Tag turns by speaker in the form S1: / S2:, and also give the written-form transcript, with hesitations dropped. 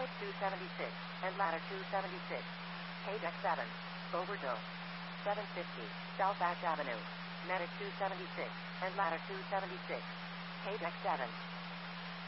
S1: Medic 276, and ladder 276. Page X7. Overdose. 750, South Ash Avenue. Medic 276, and ladder 276. Page X7.